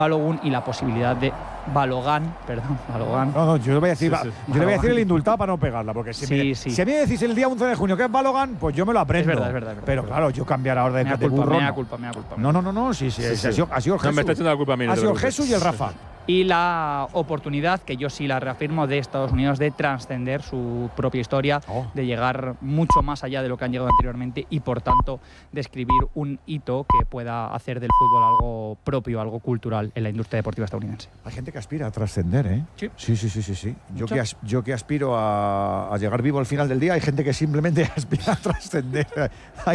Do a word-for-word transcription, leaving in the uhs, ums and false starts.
Balogun y la posibilidad de Balogan, perdón, Balogan. No, no, yo le voy a decir, Sí, sí. yo le voy a decir el indultado para no pegarla, porque si, Sí, me, sí. si a mí me decís el día once de junio que es Balogan, pues yo me lo aprendo. Es verdad, es verdad, es verdad. Pero claro, yo cambiar ahora de, Me da de culpa, burro. me da no. culpa, me da culpa. No, no, no, no, sí, sí, Sí, sí, sí. Ha sido, ha sido No Jesús. me está echando la culpa a mí. no Ha te sido preocupes. Jesús y el Rafa. Y la oportunidad, que yo sí la reafirmo, de Estados Unidos de trascender su propia historia, Oh. de llegar mucho más allá de lo que han llegado anteriormente y, por tanto, de escribir un hito que pueda hacer del fútbol algo propio, algo cultural en la industria deportiva estadounidense. Hay gente que aspira a trascender, ¿eh? Sí. Sí, sí, sí, sí. sí. Yo, Mucho. que as- yo que aspiro a, a llegar vivo al final del día, hay gente que simplemente aspira a trascender. Hay